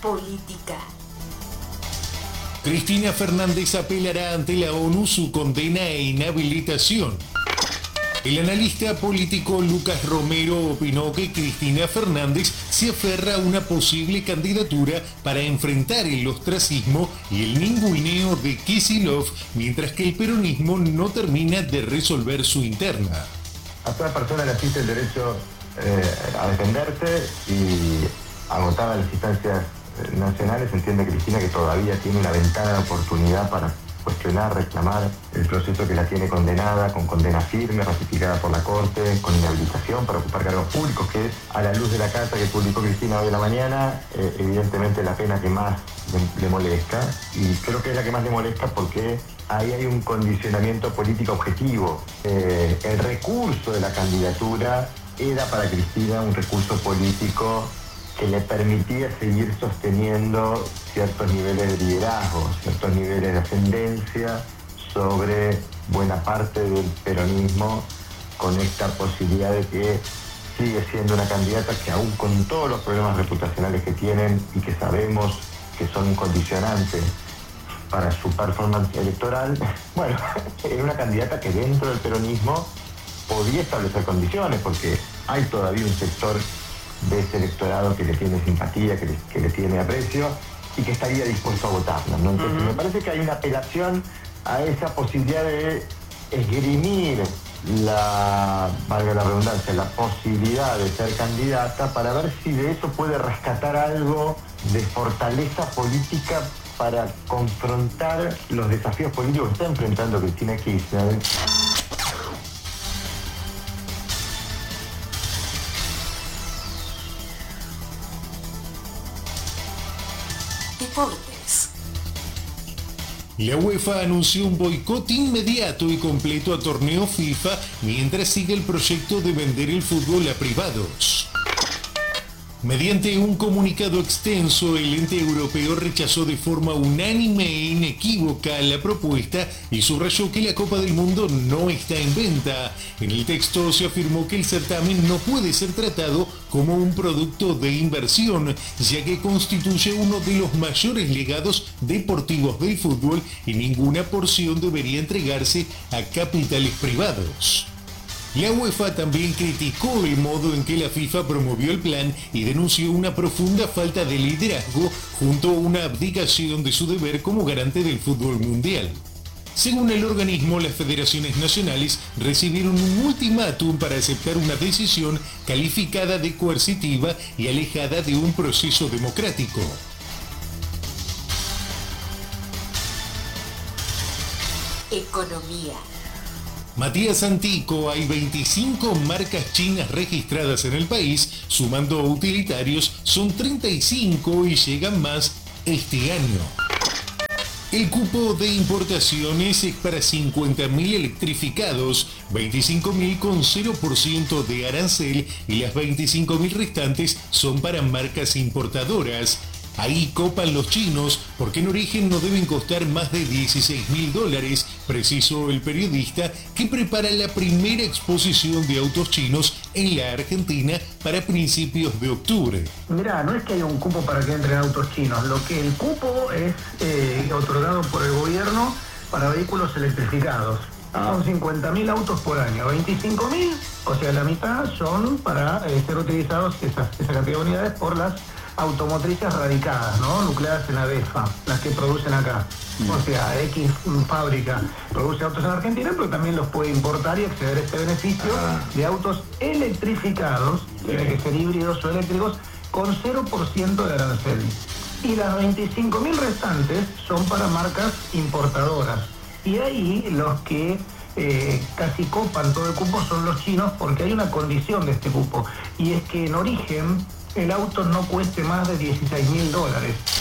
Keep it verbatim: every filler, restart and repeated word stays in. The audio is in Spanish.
política. Cristina Fernández apelará ante la ONU su condena e inhabilitación. El analista político Lucas Romero opinó que Cristina Fernández se aferra a una posible candidatura para enfrentar el ostracismo y el ninguneo de Kicillof, mientras que el peronismo no termina de resolver su interna. A toda persona le asiste el derecho eh, a defenderse y agotadas las instancias nacionales, entiende Cristina que todavía tiene una ventana de oportunidad para cuestionar, reclamar el proceso que la tiene condenada, con condena firme, ratificada por la Corte, con inhabilitación para ocupar cargos públicos, que es, a la luz de la carta que publicó Cristina hoy en la mañana, eh, evidentemente la pena que más le, le molesta, y creo que es la que más le molesta porque ahí hay un condicionamiento político objetivo. Eh, el recurso de la candidatura era para Cristina un recurso político que le permitía seguir sosteniendo ciertos niveles de liderazgo, ciertos niveles de ascendencia sobre buena parte del peronismo, con esta posibilidad de que sigue siendo una candidata que aún con todos los problemas reputacionales que tienen y que sabemos que son condicionantes para su performance electoral, bueno, era una candidata que dentro del peronismo podía establecer condiciones, porque hay todavía un sector de ese electorado que le tiene simpatía, que le, que le tiene aprecio y que estaría dispuesto a votarla, ¿no? Entonces uh-huh. me parece que hay una apelación a esa posibilidad de esgrimir la, valga la redundancia, la posibilidad de ser candidata para ver si de eso puede rescatar algo de fortaleza política para confrontar los desafíos políticos que está enfrentando Cristina Kirchner. Deportes. La UEFA anunció un boicot inmediato y completo a torneo FIFA mientras sigue el proyecto de vender el fútbol a privados. Mediante un comunicado extenso, el ente europeo rechazó de forma unánime e inequívoca la propuesta y subrayó que la Copa del Mundo no está en venta. En el texto se afirmó que el certamen no puede ser tratado como un producto de inversión, ya que constituye uno de los mayores legados deportivos del fútbol y ninguna porción debería entregarse a capitales privados. La UEFA también criticó el modo en que la FIFA promovió el plan y denunció una profunda falta de liderazgo junto a una abdicación de su deber como garante del fútbol mundial. Según el organismo, las federaciones nacionales recibieron un ultimátum para aceptar una decisión calificada de coercitiva y alejada de un proceso democrático. Economía. Matías Antico, hay veinticinco marcas chinas registradas en el país, sumando utilitarios son treinta y cinco y llegan más este año. El cupo de importaciones es para cincuenta mil electrificados, veinticinco mil con cero por ciento de arancel y las veinticinco mil restantes son para marcas importadoras. Ahí copan los chinos porque en origen no deben costar más de dieciséis mil dólares, precisó el periodista que prepara la primera exposición de autos chinos en la Argentina para principios de octubre. Mirá, no es que haya un cupo para que entren autos chinos, lo que el cupo es eh, otorgado por el gobierno para vehículos electrificados. Ah. Son cincuenta mil autos por año, veinticinco mil, o sea, la mitad son para eh, ser utilizados, esas, esa cantidad de unidades, por las automotrices radicadas, ¿no? Nucleadas en ADEFA, las que producen acá. Mm. O sea, X fábrica produce autos en Argentina, pero también los puede importar y acceder a este beneficio ah. de autos electrificados, sí. Tienen que ser híbridos o eléctricos, con cero por ciento de arancel. Y las veinticinco mil restantes son para marcas importadoras. Y ahí los que eh, casi copan todo el cupo son los chinos, porque hay una condición de este cupo, y es que en origen el auto no cueste más de dieciséis mil dólares.